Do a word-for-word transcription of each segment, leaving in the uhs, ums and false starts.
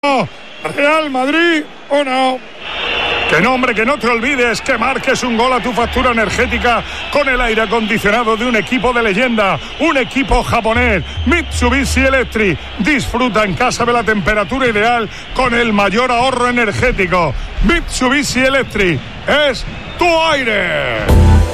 Real Madrid uno. Que no, hombre, que no te olvides que marques un gol a tu factura energética con el aire acondicionado de un equipo de leyenda, un equipo japonés, Mitsubishi Electric. Disfruta en casa de la temperatura ideal con el mayor ahorro energético. Mitsubishi Electric es tu aire.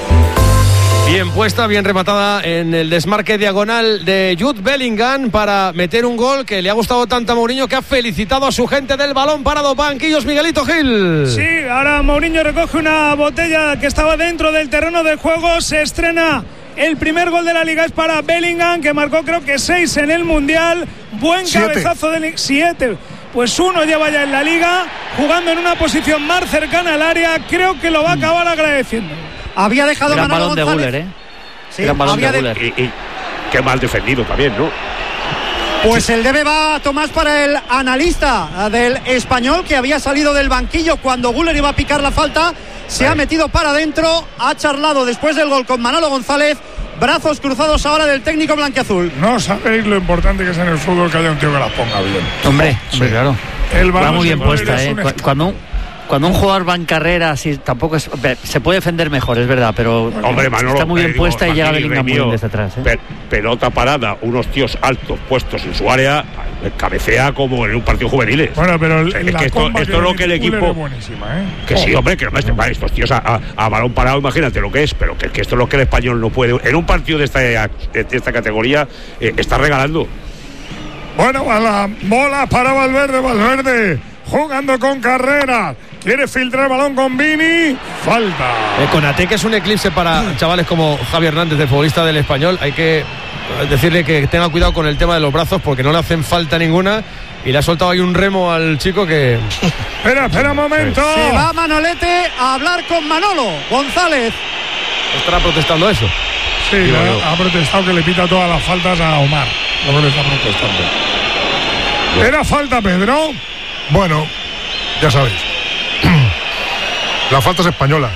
Bien puesta, bien rematada en el desmarque diagonal de Jude Bellingham para meter un gol que le ha gustado tanto a Mourinho, que ha felicitado a su gente del balón parado. Banquillos, Miguelito Gil. Sí, ahora Mourinho recoge una botella que estaba dentro del terreno de juego. Se estrena el primer gol de la Liga, es para Bellingham, que marcó creo que seis en el Mundial. Buen Siete. cabezazo de siete. Pues uno lleva ya en la Liga, jugando en una posición más cercana al área. Creo que lo va a acabar agradeciendo. Había dejado Gran Manolo balón González. de Güler, ¿eh? Sí, Gran balón había de de... Güler. Y, y qué mal defendido también, ¿no? Pues el debe va, Tomás, para el analista del Español, que había salido del banquillo cuando Güler iba a picar la falta. Se Vale. ha metido para adentro, ha charlado después del gol con Manolo González. Brazos cruzados ahora del técnico blanquiazul. No sabéis lo importante que es en el fútbol que haya un tío que las ponga bien. Hombre, hombre, claro. El Va balón muy se bien puede ir, puesta, es ¿eh? un Cu- escándalo. Cuando un, cuando un jugador va en carrera, sí, tampoco es. Se puede defender mejor, es verdad, pero Hombre, Manolo, está muy bien eh, digo, puesta y llega aquí, Bellingham muy Remio, bien desde atrás, ¿eh? pe- pelota parada, unos tíos altos puestos en su área, cabecea como en un partido juvenil. Bueno, pero O sea, es la que esto, comba esto es lo que el mete Güler equipo. es buenísima, ¿eh? Que sí, hombre, que no me estos tíos a, a, a balón parado, imagínate lo que es, pero que, que esto es lo que el español no puede. En un partido de esta, de esta categoría, eh, está regalando. Bueno, a la bola para Valverde, Valverde jugando con carrera. Quiere filtrar el balón con Vini. Falta. Eh, Konaté, que es un eclipse para chavales como Javi Hernández, el futbolista del Español. Hay que decirle que tenga cuidado con el tema de los brazos, porque no le hacen falta ninguna. Y le ha soltado ahí un remo al chico que... Espera, espera un momento. Se va Manolete a hablar con Manolo González. estará protestando eso. Sí, le ha, ha protestado que le pita todas las faltas a Omar. No le está protestando. ¿Era falta, Pedro? Bueno, ya sabéis. La falta es española.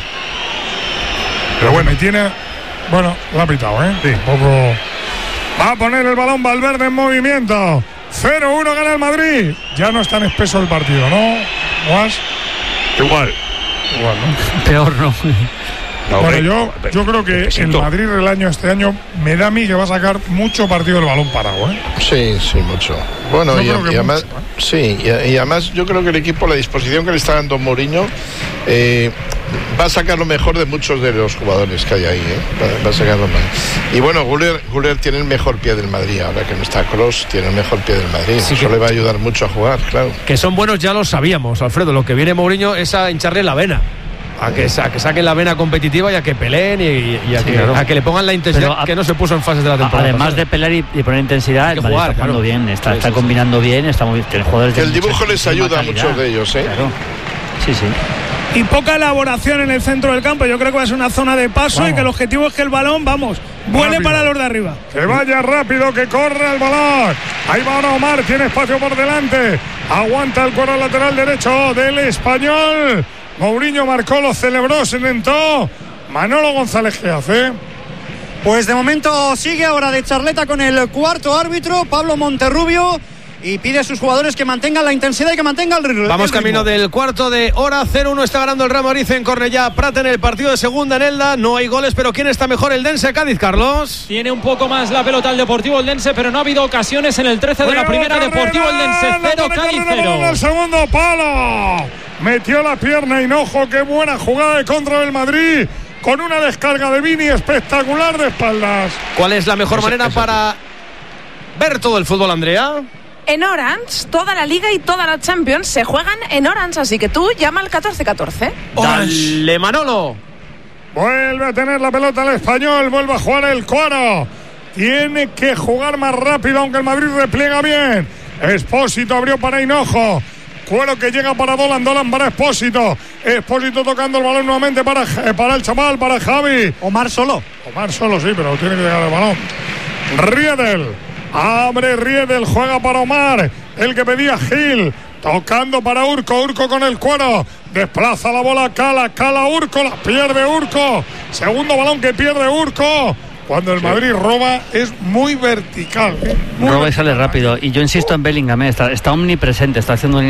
Pero bueno, y tiene... Bueno, lo ha pitado, ¿eh? Sí. Un poco... Va a poner el balón Valverde en movimiento. cero uno gana el Madrid. Ya no es tan espeso el partido, ¿no? ¿Más? Igual. Igual, ¿no? Peor, ¿no? No, Bueno, hombre, yo, pero- yo creo que pero el siento- Madrid del año este año me da a mí que va a sacar mucho partido del balón parado, ¿eh? Sí, sí, mucho. Bueno, Yo y, creo que y además, mucho, sí, y, y además yo creo que el equipo, la disposición que le está dando Mourinho, eh, va a sacar lo mejor de muchos de los jugadores que hay ahí, ¿eh? va, va a sacar lo mejor. Y bueno, Güler, Güler tiene el mejor pie del Madrid, ahora que no está Kroos, tiene el mejor pie del Madrid. Sí, Eso que- le va a ayudar mucho a jugar, claro. Que son buenos ya lo sabíamos, Alfredo. Lo que viene Mourinho es a hincharle la vena. A que, a que saquen la vena competitiva y a que peleen y, y a, Sí, que, claro. a que le pongan la intensidad Pero a- que no se puso en fases de la temporada Además pasada. de pelear y, y poner intensidad, Hay que el Madrid jugar, está jugando claro. bien, está, Sí, está sí, combinando bien, está muy tiene jugadores de Que el dibujo mucha- les muchísima ayuda a calidad. muchos de ellos, ¿eh? Claro. Sí, sí. Y poca elaboración en el centro del campo. Yo creo que va a ser una zona de paso. Vamos. Y que el objetivo es que el balón, vamos, vuele Rápido. para los de arriba. Que vaya rápido, que corre el balón. Ahí va ahora Omar, tiene espacio por delante. Aguanta el cuero lateral derecho del Español. Mourinho marcó, lo celebró, se sentó. Manolo González, ¿qué hace? Pues de momento sigue ahora de charleta con el cuarto árbitro, Pablo Monterrubio, y pide a sus jugadores que mantengan la intensidad y que mantengan el ritmo. Vamos camino del cuarto de hora. Cero uno está ganando el Real Madrid en Cornellá Prat en el partido de segunda en Elda. No hay goles, pero ¿quién está mejor? El Dense Cádiz, Carlos. Tiene un poco más la pelota el Deportivo Eldense, pero no ha habido ocasiones en el trece de la primera. Deportivo Eldense cero, Cádiz cero. El segundo palo. Metió la pierna Hinojo. Qué buena jugada de contra del Madrid. Con una descarga de Vini espectacular de espaldas. ¿Cuál es la mejor Eso- manera eso para ver todo el fútbol, Andrea? En Orange, toda la Liga y toda la Champions se juegan en Orange, así que tú llama al catorce catorce. Dale, Manolo. Vuelve a tener la pelota el Español. Vuelve a jugar el Cuaro. Tiene que jugar más rápido, aunque el Madrid repliega bien. Expósito abrió para Hinojo. Cuero que llega para Dolan, Dolan para Expósito. Expósito tocando el balón nuevamente para, para el chaval, para Javi. Omar solo. Omar solo sí, pero tiene que llegar el balón. Riedel. Abre Riedel, juega para Omar. El que pedía Gil. Tocando para Urco, Urco con el Cuero. Desplaza la bola Cala, Cala Urco, la pierde Urco. Segundo balón que pierde Urco. Cuando el Madrid roba es muy vertical. ¿eh? Muy roba y vertical. sale rápido. Y yo insisto en Bellingham, ¿eh? está, está omnipresente, está haciendo un